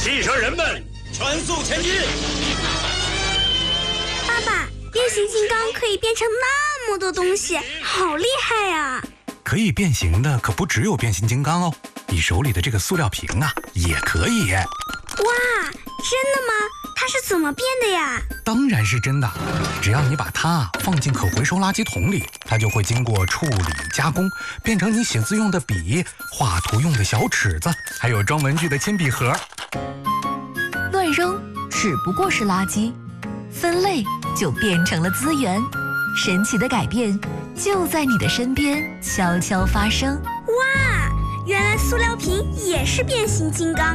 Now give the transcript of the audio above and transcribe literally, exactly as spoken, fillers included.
汽车人们，全速前进！ 爸爸，变形金刚可以变成那么多东西，好厉害呀！ 可以变形的可不只有变形金刚哦，你手里的这个塑料瓶啊，也可以。 哇，真的吗？它是怎么变的呀？ 当然是真的，只要你把它放进可回收垃圾桶里，它就会经过处理加工，变成你写字用的笔、画图用的小尺子，还有装文具的铅笔盒。 乱扔只不过是垃圾，分类就变成了资源。神奇的改变就在你的身边悄悄发生。 哇，原来塑料瓶也是变形金刚。